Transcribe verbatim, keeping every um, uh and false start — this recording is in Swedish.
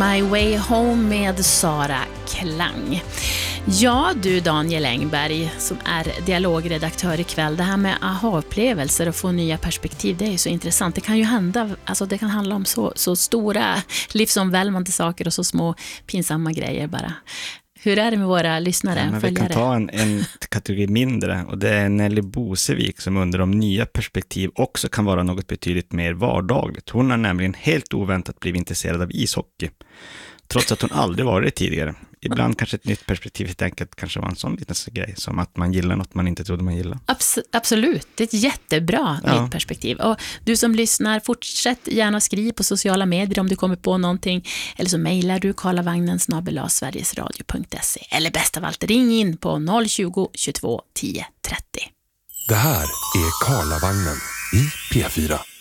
My Way Home med Sara Klang. Ja, du Daniel Engberg som är dialogredaktör ikväll. Det här med aha-upplevelser och få nya perspektiv, det är ju så intressant. Det kan ju hända, alltså det kan handla om så, så stora livsomvälvande saker och så små pinsamma grejer bara. Hur är det med våra lyssnare? Ja, men vi kan ta en, en kategori mindre och det är Nelly Bosevik som undrar om nya perspektiv också kan vara något betydligt mer vardagligt. Hon har nämligen helt oväntat blivit intresserad av ishockey trots att hon aldrig varit det tidigare. Ibland kanske ett nytt perspektiv helt enkelt kanske var en sån liten grej som att man gillar något man inte trodde man gillar. Abs- absolut, det är ett jättebra ja. nytt perspektiv. Och du som lyssnar, fortsätt gärna skriv på sociala medier om du kommer på någonting. Eller så mejlar du karlavagnen snabel-a sverigesradio punkt se. Eller bäst av allt, ring in på noll tjugo, tjugotvå, tio, trettio. Det här är Karlavagnen i P fyra.